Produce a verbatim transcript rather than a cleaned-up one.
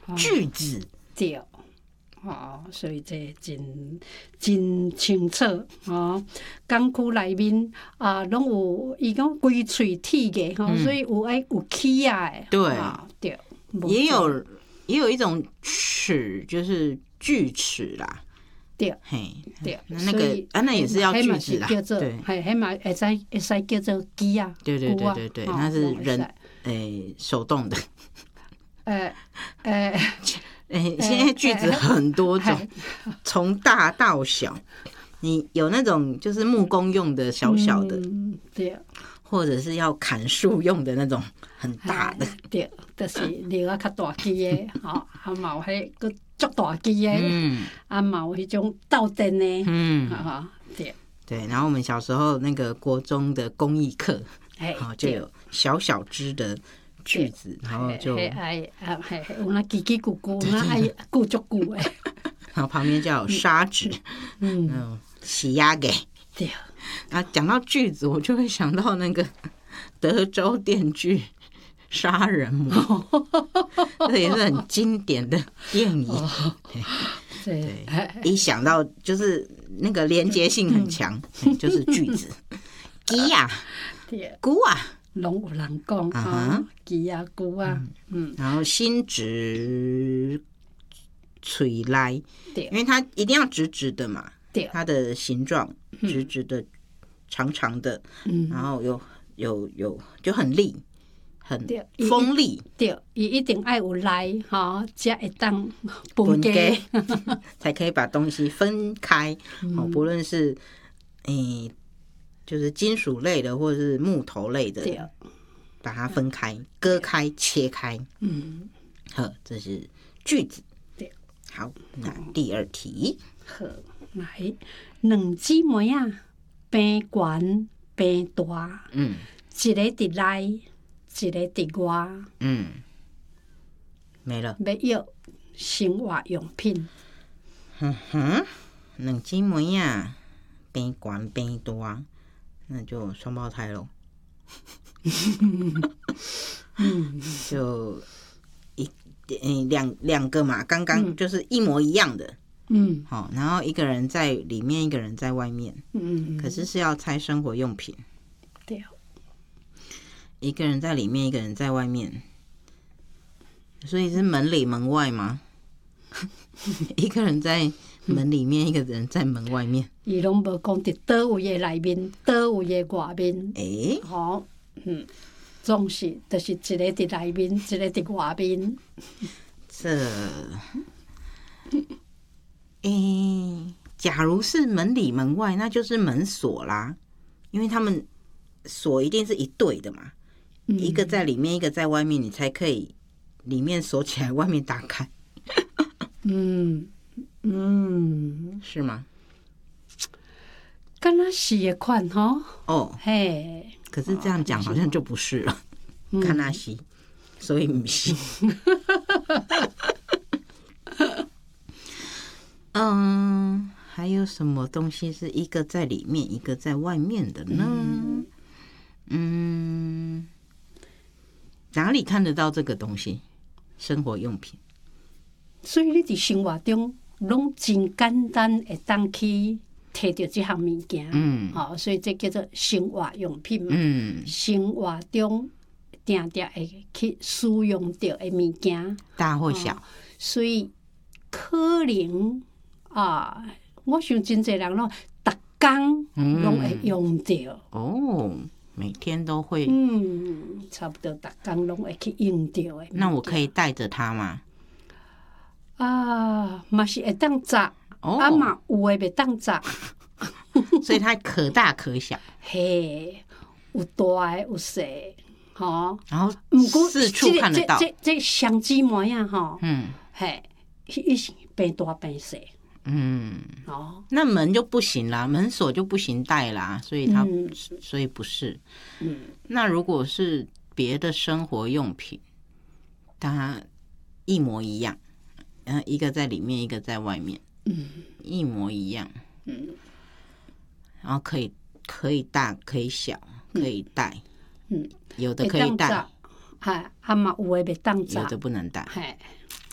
句子。 对。哦，所以这真真清楚哦。港区内面啊，拢有伊讲规喙铁的吼、嗯，所以有爱有起啊的。 对、 哦、对， 也有也有一种齿，就是锯齿啦。 对， 嘿， 对， 那个啊，那也是要锯齿啦。 对，嘿，迄嘛会使会使叫做机啊。 对对对对对，那是人诶手动的。呃呃。欸、现在句子很多种，从、欸、大到小，你有那种就是木工用的小小的， 嗯、对， 或者是要砍树用的那种很大的， 对，就是另外较大支的，吼，啊嘛有迄个足大支的，嗯，啊嘛有迄种斗阵的，嗯，哈，对， 对，然后我们小时候那个国中的工艺课，好、就有小小支的。句子，然后就哎啊，嘿，有那叽叽咕咕，那爱咕足咕哎， 然后旁边就有砂纸，嗯，嗯洗压给， 对。 啊，讲到句子，我就会想到那个德州电锯杀人魔，这也是很经典的电影。对，一想到就是那个连结性很强，就是句子，鸡呀，咕啊。 拢有人讲啊，鸡啊牛啊，嗯， 然后心直嘴来，对，因为它一定要直直的嘛，对，它的形状直直的、嗯、长长的，嗯，然后有有有就很利，很锋利， 对，伊一定爱有来哈，才会当分解， 才可以把东西分开，嗯、哦，不论是诶。就是金属类的或者是木头类的，把它分开、割开、切开。嗯，好，这是句子。对，好，那第二题。 好，来，两姊妹啊，边悬边大，嗯，一个伫内，一个伫外， 嗯，没了。 要要生活用品。 哼哼，两姊妹啊，边悬边大。那就双胞胎咯，就一两两个嘛，刚刚就是一模一样的，嗯，好，然后一个人在里面，一个人在外面，嗯，可是是要拆生活用品， 对， 一个人在里面，一个人在外面，所以是门里门外吗？一个人在门里面，一个人在门外面。 伊拢无讲伫倒位的内面，倒位的外面。 诶、欸， 好、哦，嗯，总是就是一个伫内面，一个伫外面。 这，诶、欸，假如是门里门外，那就是门锁啦，因为他们锁一定是一对的嘛，嗯、一个在里面，一个在外面，你才可以里面锁起来，外面打开。 嗯嗯， 是吗？ 敢若是的款吼。 哦，嘿，可是这样讲好像就不是了。敢若是，所以不是。嗯，还有什么东西是一个在里面，一个在外面的呢？嗯，嗯哪里看得到这个东西？生活用品。 所以你伫生活中拢真简单会当去摕到这项物件，嗯，哦，所以这叫做生活用品嘛。嗯，生活中定定会去使用到的物件， 大或小，哦、 所以可能啊，我想真侪人咯，逐工拢会用到、嗯。 哦，每天都会， 嗯，差不多逐工拢会去用到的。 那我可以带着它吗？ 啊，嘛是会当摘，哦、啊嘛有诶袂当摘， 所以它可大可小。 嘿，有大诶有小，吼， 然后四处看得到。 这这这相机模样吼，嗯，嘿，伊是变大变小， 嗯，哦，那门就不行啦，门锁就不行带啦，所以它、嗯、所以不是。嗯，那如果是别的生活用品，它一模一样。嗯，一个在里面，一个在外面，嗯，一模一样，嗯，然后可以可以大，可以小，可以带，嗯，有的可以带， 哎，啊嘛有诶袂当带， 有的不能带， 嘿，